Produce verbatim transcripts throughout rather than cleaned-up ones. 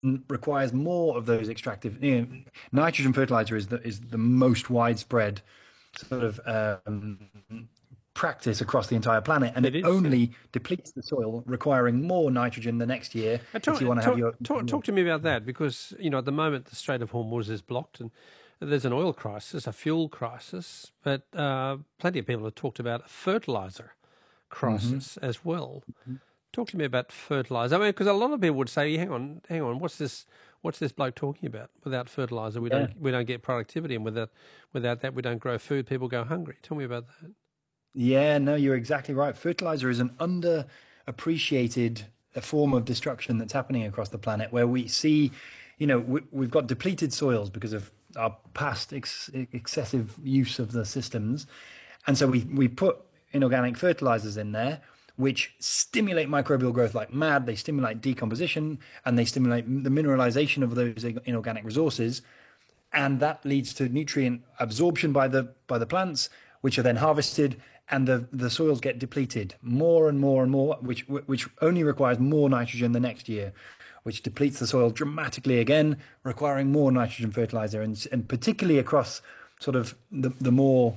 n- requires more of those extractive. You know, nitrogen fertilizer is the is the most widespread sort of um, practice across the entire planet, and It it is, yeah. only depletes the soil, requiring more nitrogen the next year Uh, if Talk, you want to have talk, your, talk, your talk to me about that because, you know, at the moment the Strait of Hormuz is blocked and there's an oil crisis, a fuel crisis, but uh, plenty of people have talked about a fertilizer Mhm. crisis as well. Talk to me about fertilizer. I mean, because a lot of people would say, "Hang on, hang on, what's this? What's this bloke talking about? Without fertilizer, we Yeah. don't we don't get productivity, and without without that, we don't grow food. People go hungry." Tell me about that. Yeah, no, you're exactly right. Fertilizer is an underappreciated uh, form of destruction that's happening across the planet, where we see, you know, we, we've got depleted soils because of our past ex excessive use of the systems, and so we we put inorganic fertilizers in there, which stimulate microbial growth like mad. They stimulate decomposition and they stimulate the mineralization of those inorganic resources, and that leads to nutrient absorption by the by the plants, which are then harvested, and the the soils get depleted more and more and more, which which only requires more nitrogen the next year, which depletes the soil dramatically again, requiring more nitrogen fertilizer, and and particularly across sort of the the more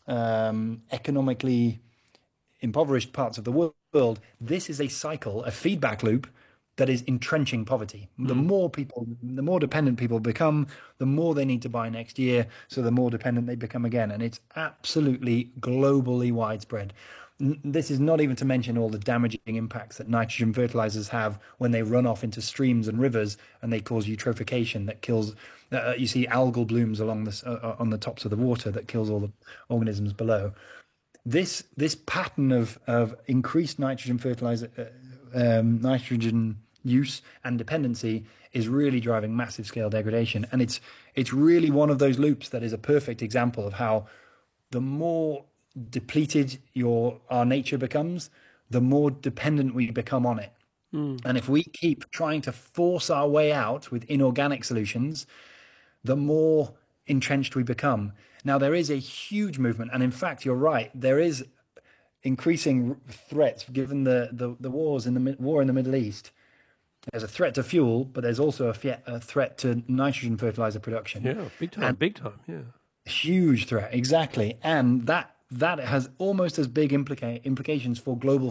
um, economically impoverished parts of the world, this is a cycle, a feedback loop that is entrenching poverty. The Mm. more people, the more dependent people become, the more they need to buy next year. So the more dependent they become again. And it's absolutely globally widespread. This is not even to mention all the damaging impacts that nitrogen fertilizers have when they run off into streams and rivers and they cause eutrophication that kills. Uh, you see algal blooms along this uh, on the tops of the water that kills all the organisms below. This this pattern of of increased nitrogen fertilizer, uh, um, nitrogen use and dependency is really driving massive scale degradation, and it's it's really one of those loops that is a perfect example of how the more depleted your our nature becomes, the more dependent we become on it. Mm. And if we keep trying to force our way out with inorganic solutions, the more entrenched we become. Now, there is a huge movement, and in fact, you're right. There is increasing threats given the, the, the wars in the war in the Middle East. There's a threat to fuel, but there's also a, fe- a threat to nitrogen fertilizer production, Yeah, big time, and big time. Yeah. huge threat exactly. And that that has almost as big implica- implications for global